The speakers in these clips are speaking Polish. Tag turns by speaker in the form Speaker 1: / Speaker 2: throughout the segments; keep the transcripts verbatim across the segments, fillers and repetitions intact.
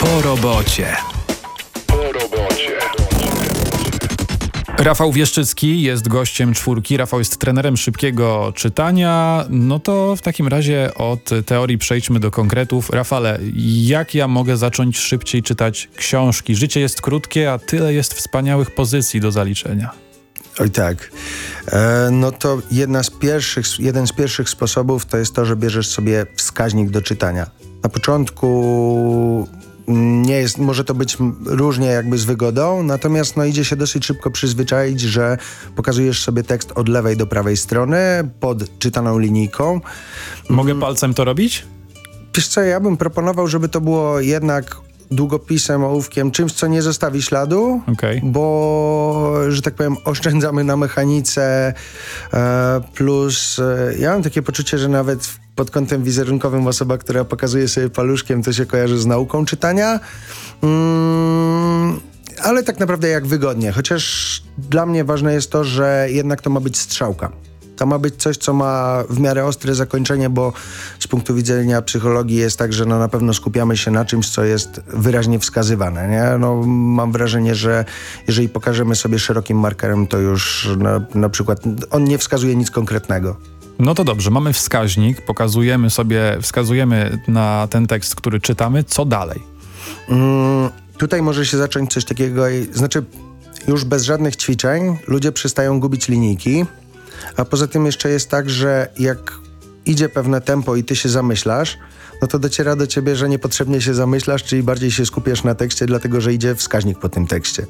Speaker 1: Po robocie. Po robocie. Rafał Wieszczycki jest gościem czwórki. Rafał jest trenerem szybkiego czytania. No to w takim razie od teorii przejdźmy do konkretów. Rafale, jak ja mogę zacząć szybciej czytać książki? Życie jest krótkie, a tyle jest wspaniałych pozycji do zaliczenia.
Speaker 2: Oj tak. E, no to jedna z pierwszych, jeden z pierwszych sposobów to jest to, że bierzesz sobie wskaźnik do czytania. Na początku nie jest, może to być różnie jakby z wygodą, natomiast no idzie się dosyć szybko przyzwyczaić, że pokazujesz sobie tekst od lewej do prawej strony pod czytaną linijką.
Speaker 1: Mogę palcem to robić?
Speaker 2: Wiesz co, ja bym proponował, żeby to było jednak długopisem, ołówkiem, czymś, co nie zostawi śladu,
Speaker 1: okay.
Speaker 2: bo, że tak powiem, oszczędzamy na mechanice, e, plus e, ja mam takie poczucie, że nawet pod kątem wizerunkowym osoba, która pokazuje sobie paluszkiem, to się kojarzy z nauką czytania, mm, ale tak naprawdę jak wygodnie, chociaż dla mnie ważne jest to, że jednak to ma być strzałka. To ma być coś, co ma w miarę ostre zakończenie, bo z punktu widzenia psychologii jest tak, że no na pewno skupiamy się na czymś, co jest wyraźnie wskazywane. Nie? No, mam wrażenie, że jeżeli pokażemy sobie szerokim markerem, to już na, na przykład on nie wskazuje nic konkretnego.
Speaker 1: No to dobrze, mamy wskaźnik, pokazujemy sobie, wskazujemy na ten tekst, który czytamy. Co dalej?
Speaker 2: Mm, tutaj może się zacząć coś takiego, znaczy już bez żadnych ćwiczeń ludzie przestają gubić linijki. A poza tym jeszcze jest tak, że jak idzie pewne tempo i ty się zamyślasz, no to dociera do ciebie, że niepotrzebnie się zamyślasz, czyli bardziej się skupiasz na tekście, dlatego że idzie wskaźnik po tym tekście.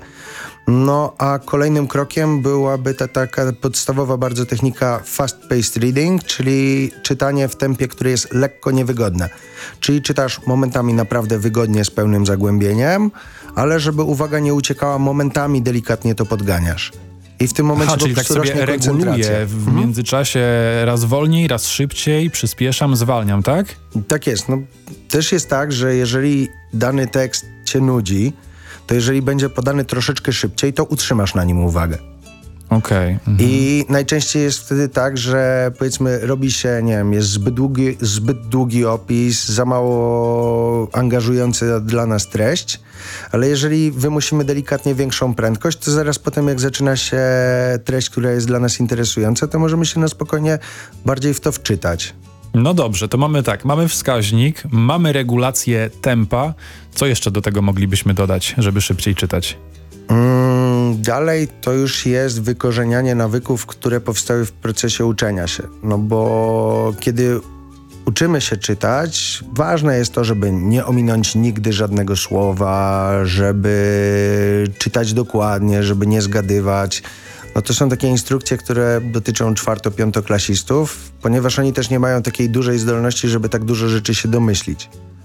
Speaker 2: No a kolejnym krokiem byłaby ta taka podstawowa bardzo technika fast-paced reading, czyli czytanie w tempie, które jest lekko niewygodne. Czyli czytasz momentami naprawdę wygodnie z pełnym zagłębieniem, ale żeby uwaga nie uciekała, momentami delikatnie to podganiasz. I w tym momencie
Speaker 1: Aha, czyli tak sobie reguluję w mhm. międzyczasie raz wolniej, raz szybciej, przyspieszam, zwalniam, tak?
Speaker 2: Tak jest. No, też jest tak, że jeżeli dany tekst cię nudzi, to jeżeli będzie podany troszeczkę szybciej, to utrzymasz na nim uwagę.
Speaker 1: Okej. Okay. Mhm.
Speaker 2: I najczęściej jest wtedy tak, że powiedzmy robi się, nie wiem, jest zbyt długi, zbyt długi opis, za mało angażujący dla nas treść, ale jeżeli wymusimy delikatnie większą prędkość, to zaraz potem jak zaczyna się treść, która jest dla nas interesująca, to możemy się na spokojnie bardziej w to wczytać.
Speaker 1: No dobrze, to mamy tak, mamy wskaźnik, mamy regulację tempa. Co jeszcze do tego moglibyśmy dodać, żeby szybciej czytać?
Speaker 2: Mm, dalej to już jest wykorzenianie nawyków, które powstały w procesie uczenia się. No bo kiedy uczymy się czytać, ważne jest to, żeby nie ominąć nigdy żadnego słowa, żeby czytać dokładnie, żeby nie zgadywać. No to są takie instrukcje, które dotyczą czwarto-piątoklasistów, ponieważ oni też nie mają takiej dużej zdolności, żeby tak dużo rzeczy się domyślić.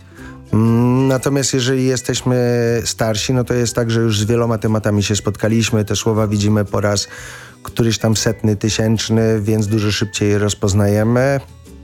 Speaker 2: Natomiast jeżeli jesteśmy starsi, no to jest tak, że już z wieloma tematami się spotkaliśmy, te słowa widzimy po raz któryś tam setny, tysięczny, więc dużo szybciej je rozpoznajemy.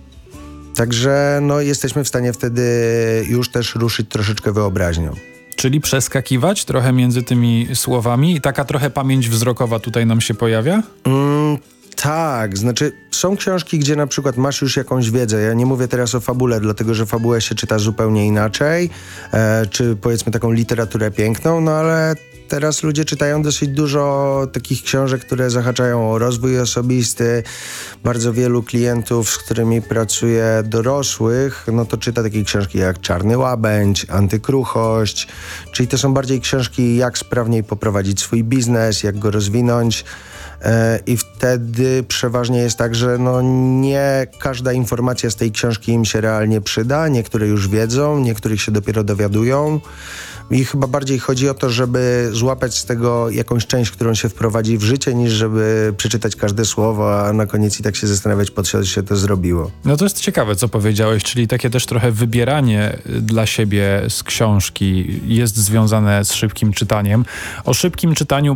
Speaker 2: Także no jesteśmy w stanie wtedy już też ruszyć troszeczkę wyobraźnią.
Speaker 1: Czyli przeskakiwać trochę między tymi słowami i taka trochę pamięć wzrokowa tutaj nam się pojawia?
Speaker 2: Mm, tak, znaczy są książki, gdzie na przykład masz już jakąś wiedzę. Ja nie mówię teraz o fabule, dlatego że fabułę się czyta zupełnie inaczej, e, czy powiedzmy taką literaturę piękną, no ale teraz ludzie czytają dosyć dużo takich książek, które zahaczają o rozwój osobisty. Bardzo wielu klientów, z którymi pracuję, dorosłych, no to czyta takie książki jak Czarny Łabędź, Antykruchość, czyli to są bardziej książki, jak sprawniej poprowadzić swój biznes, jak go rozwinąć. I wtedy przeważnie jest tak, że no nie każda informacja z tej książki im się realnie przyda. Niektóre już wiedzą, niektórych się dopiero dowiadują. I chyba bardziej chodzi o to, żeby złapać z tego jakąś część, którą się wprowadzi w życie, niż żeby przeczytać każde słowo, a na koniec i tak się zastanawiać, po co się to zrobiło.
Speaker 1: No to jest ciekawe, co powiedziałeś, czyli takie też trochę wybieranie dla siebie z książki jest związane z szybkim czytaniem. O szybkim czytaniu